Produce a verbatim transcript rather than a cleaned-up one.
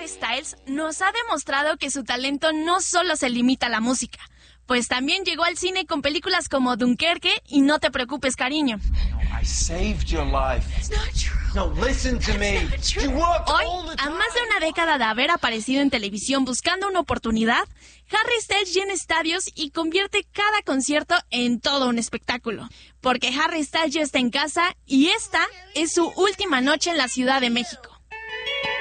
Harry Styles nos ha demostrado que su talento no solo se limita a la música, pues también llegó al cine con películas como Dunkerque y No te preocupes, cariño. I saved your life. It's not true. No, listen to me. You worked Hoy, all the a time. más de una década de haber aparecido en televisión buscando una oportunidad, Harry Styles llena estadios y convierte cada concierto en todo un espectáculo. Porque Harry Styles ya está en casa y esta es su última noche en la Ciudad de México.